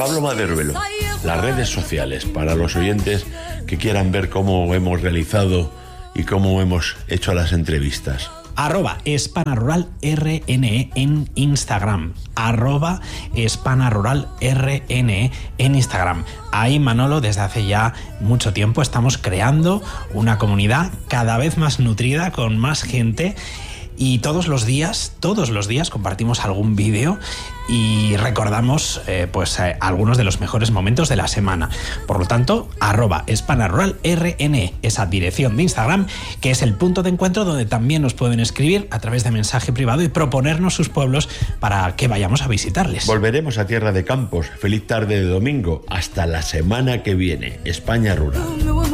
Pablo Maderuelo, las redes sociales para los oyentes que quieran ver cómo hemos realizado y cómo hemos hecho las entrevistas. @HispanaRuralRNE en Instagram. @HispanaRuralRNE en Instagram. Ahí, Manolo, desde hace ya mucho tiempo estamos creando una comunidad cada vez más nutrida, con más gente. Y todos los días compartimos algún vídeo y recordamos algunos de los mejores momentos de la semana. Por lo tanto, @HispanaRuralRNE, esa dirección de Instagram, que es el punto de encuentro donde también nos pueden escribir a través de mensaje privado y proponernos sus pueblos para que vayamos a visitarles. Volveremos a Tierra de Campos. Feliz tarde de domingo. Hasta la semana que viene. España Rural.